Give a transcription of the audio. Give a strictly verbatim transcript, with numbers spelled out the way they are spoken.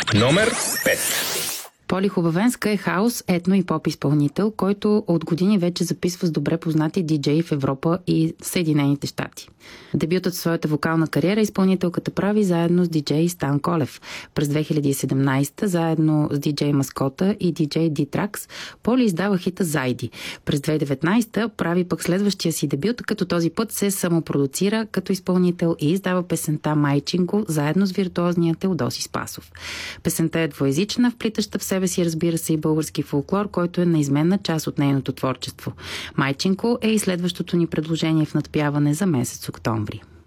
Номер пет. Поли Хубавенска е хаус, етно и поп изпълнител, който от години вече записва с добре познати диджеи в Европа и Съединените щати. Дебютът в своята вокална кариера изпълнителката прави заедно с диджей Стан Колев. През две хиляди и седемнадесета заедно с диджей Маскота и диджей Дитракс Поли издава хита Зайди. През две хиляди и деветнадесета прави пък следващия си дебют, като този път се самопродуцира като изпълнител и издава песента Майчинко заедно с виртуозния Теодоси Спасов. Песента е двоезична, вплитаща в себе си, разбира се, и български фолклор, който е неизменна част от нейното творчество. Майчинко е и следващото ни предложение в надпяване за месец октомври.